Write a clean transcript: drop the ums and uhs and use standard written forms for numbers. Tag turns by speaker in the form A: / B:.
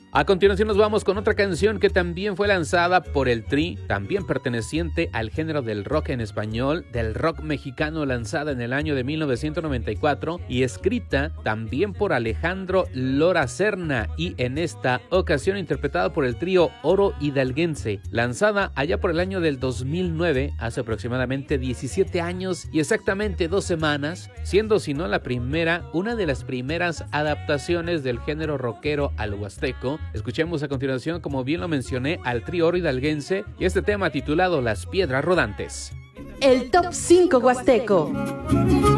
A: A continuación nos vamos con otra canción que también fue lanzada por el Tri, también perteneciente al género del rock en español, del rock mexicano, lanzada en el año de 1994 y escrita también por Alejandro Lora Serna y en esta ocasión interpretada por el trío Oro Hidalguense, lanzada allá por el año del 2009, hace aproximadamente 17 años y exactamente 2 semanas, siendo si no la primera, una de las primeras adaptaciones del género rockero al huasteco. Escuchemos a continuación, como bien lo mencioné, al trío Oro Hidalguense y este tema titulado Las Piedras Rodantes.
B: El Top 5 Huasteco.